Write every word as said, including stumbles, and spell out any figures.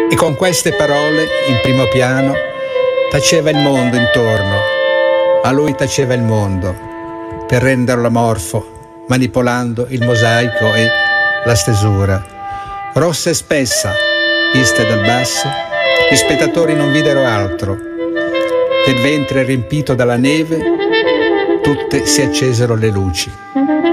E con queste parole, in primo piano, taceva il mondo intorno. A lui taceva il mondo, per renderlo amorfo, manipolando il mosaico e la stesura. Rossa e spessa, vista dal basso, gli spettatori non videro altro. Nel ventre riempito dalla neve, tutte si accesero le luci.